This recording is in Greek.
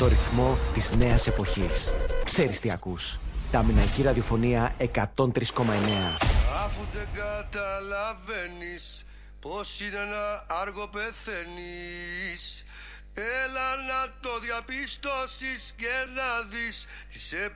το ρυθμό της νέας εποχής. Ξέρεις τι ακούς. Ταμηναϊκή ραδιοφωνία 103,9. Αφού δεν καταλαβαίνεις πως είναι ένα άργο πεθαίνεις, έλα να το διαπιστώσεις και να δεις τι σε